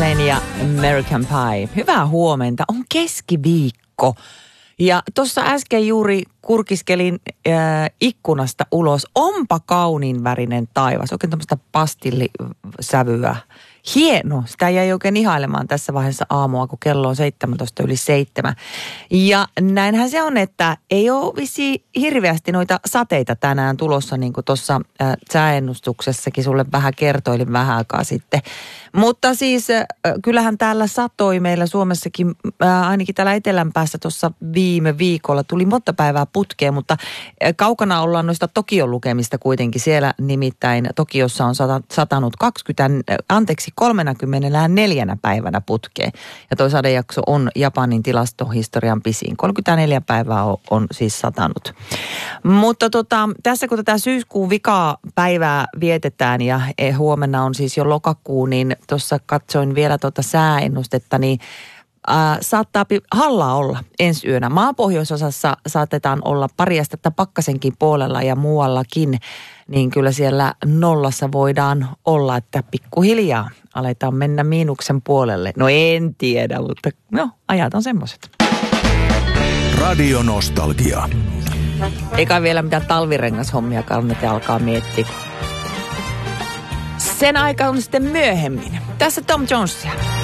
Train ja American Pie. Hyvää huomenta. On keskiviikko. Ja tuossa äsken juuri kurkiskelin ikkunasta ulos. Onpa kauniin värinen taivas. Oikein tämmöistä pastillisävyä. Hieno. Sitä jäi oikein ihailemaan tässä vaiheessa aamua, kun kello on 7:17. Ja näinhän se on, että ei ole visi hirveästi noita sateita tänään tulossa, niin kuin tuossa sääennustuksessakin sulle vähän kertoilin vähän aikaa sitten. Mutta siis kyllähän täällä satoi meillä Suomessakin, ainakin täällä etelän päässä tuossa viime viikolla tuli monta päivää putkeen, mutta kaukana ollaan noista Tokion lukemista kuitenkin. Siellä nimittäin Tokiossa on satanut 34 päivänä putkeen. Ja toi sadejakso on Japanin tilastohistorian pisin. 34 päivää on siis satanut. Mutta tässä kun tätä syyskuun vikaa päivää vietetään ja huomenna on siis jo lokakuu, niin tuossa katsoin vielä sääennustetta, niin saattaa hallaa olla ensi yönä. Maapohjoisosassa saatetaan olla pari astetta pakkasenkin puolella ja muuallakin, niin kyllä siellä nollassa voidaan olla, että pikkuhiljaa aletaan mennä miinuksen puolelle. No en tiedä, mutta no, ajat on semmoiset. Radio Nostalgia. Eikä vielä mitään talvirengashommia kannata alkaa miettiä. Sen aika on sitten myöhemmin. Tässä Tom Jonesia.